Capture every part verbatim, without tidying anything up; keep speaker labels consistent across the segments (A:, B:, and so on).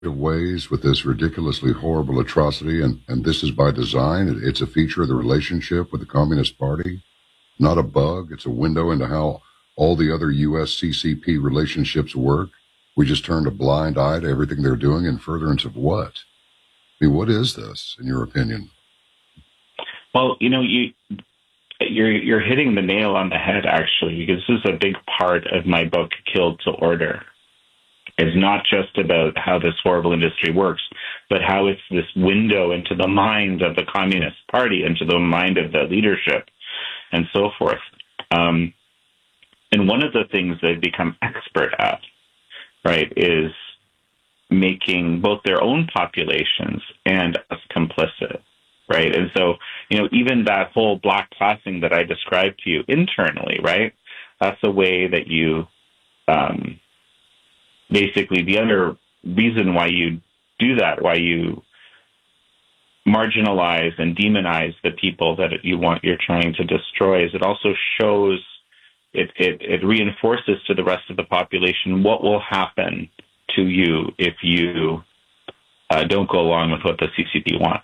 A: ways with this ridiculously horrible atrocity, and, and this is by design. It, it's a feature of the relationship with the Communist Party, not a bug. It's a window into how all the other U S C C P relationships work. We just turned a blind eye to everything they're doing in furtherance of what? I mean, what is this, in your opinion?
B: Well, you know, you, you're you're hitting the nail on the head, actually, because this is a big part of my book, Killed to Order. It's not just about how this horrible industry works, but how it's this window into the mind of the Communist Party, into the mind of the leadership, and so forth. Um, and one of the things they've become expert at, right, is making both their own populations and us complicit, right? And so, you know, even that whole black classing that I described to you internally, right, that's a way that you... Um, Basically, the other reason why you do that, why you marginalize and demonize the people that you want, you're trying to destroy, is it also shows, it, it, it reinforces to the rest of the population what will happen to you if you uh, don't go along with what the C C P wants.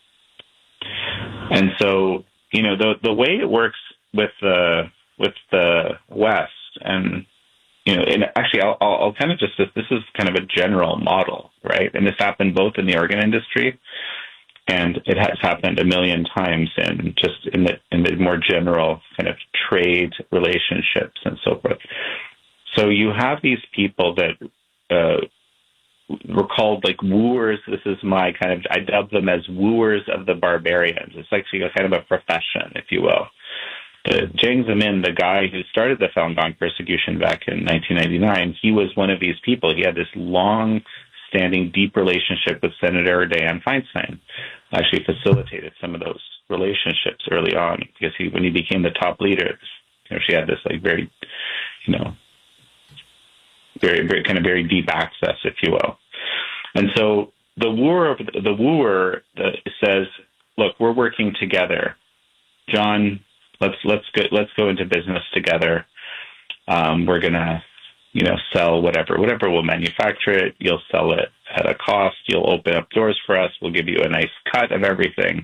B: And so, you know, the the way it works with the with the West, and you know, and actually, I'll, I'll, I'll kind of just, this is kind of a general model, right? And this happened both in the organ industry, and it has happened a million times in just in the in the more general kind of trade relationships and so forth. So you have these people that uh, were called like wooers. This is my kind of, I dub them as wooers of the barbarians. It's actually a kind of a profession, if you will. Uh, Jiang Zemin, the guy who started the Falun Gong persecution back in nineteen ninety-nine, he was one of these people. He had this long-standing, deep relationship with Senator Dianne Feinstein. Actually facilitated some of those relationships early on, because he, when he became the top leader, you know, she had this like very, you know, very, very kind of very deep access, if you will. And so the wooer, of the wooer uh, says, "Look, we're working together, John. Let's let's go let's go into business together. Um, we're gonna, you know, sell whatever whatever we'll manufacture it. You'll sell it at a cost. You'll open up doors for us. We'll give you a nice cut of everything.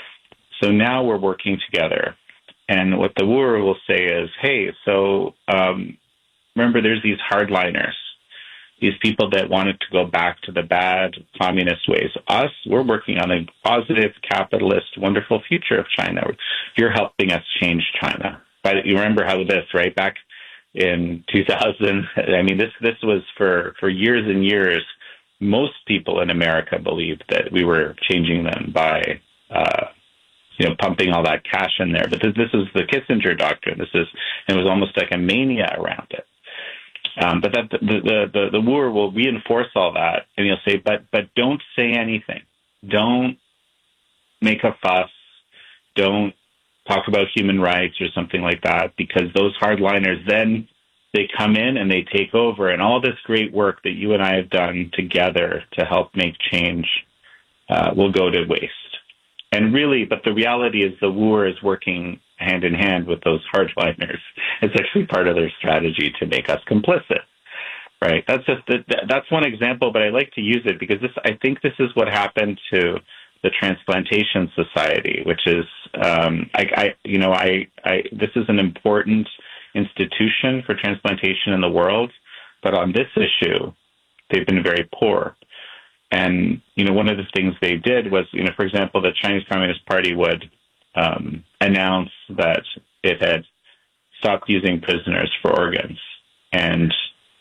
B: So now we're working together." And what the wooer will say is, "Hey, so um, remember, there's these hardliners, these people that wanted to go back to the bad communist ways. Us, we're working on a positive, capitalist, wonderful future of China. You're helping us change China." But you remember how this, right? Back in two thousand, I mean, this this was for, for years and years, most people in America believed that we were changing them by, uh, you know, pumping all that cash in there. But this, this is the Kissinger doctrine. This is, it was almost like a mania around it. Um, but that the, the, the, the wooer will reinforce all that, and he'll say, but but don't say anything. Don't make a fuss. Don't talk about human rights or something like that, because those hardliners, then they come in and they take over, and all this great work that you and I have done together to help make change uh, will go to waste. And really, but the reality is the wooer is working hand in hand with those hardliners. It's actually part of their strategy to make us complicit, right? That's just the, that's one example, but I like to use it because this, I think this is what happened to the Transplantation Society, which is, um, I, I, you know, I, I, this is an important institution for transplantation in the world, but on this issue, they've been very poor. And, you know, one of the things they did was, you know, for example, the Chinese Communist Party would um, announce that it had stopped using prisoners for organs. And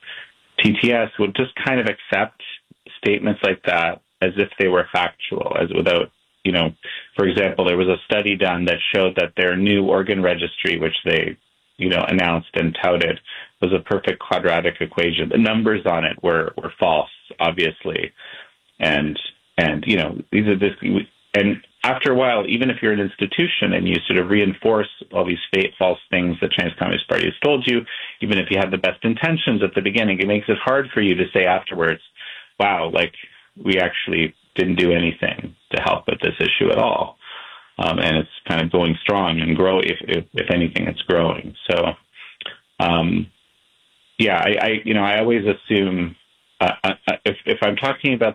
B: T T S would just kind of accept statements like that as if they were factual, as without, you know, for example, there was a study done that showed that their new organ registry, which they, you know, announced and touted, was a perfect quadratic equation. The numbers on it were, were false, obviously. And, and, you know, these are this, and after a while, even if you're an institution and you sort of reinforce all these fake, false things the Chinese Communist Party has told you, even if you had the best intentions at the beginning, it makes it hard for you to say afterwards, wow, like, we actually didn't do anything to help with this issue at all. Um, and it's kind of going strong and grow. If, if, if anything, it's growing. So, um, yeah, I, I, you know, I always assume uh, if, if I'm talking about